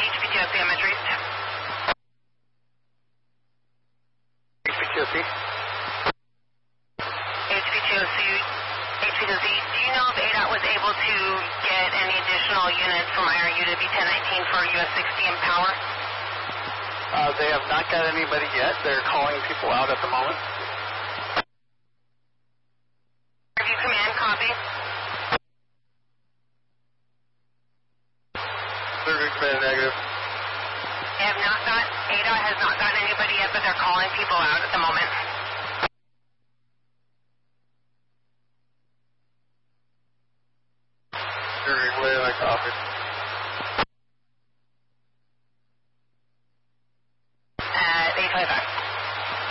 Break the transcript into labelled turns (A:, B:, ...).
A: HPTOC imagery.
B: HPTOC?
A: HPTOC, do you know if ADOT was able to get any additional units from IRU to V1019 for US 60 in power?
B: They have not got anybody yet. They're calling people out at the moment.
A: Review command, copy.
B: Review command, negative.
A: They have not got, ADOT has not gotten anybody yet, but they're calling people out at the moment.
B: Review command, I copy.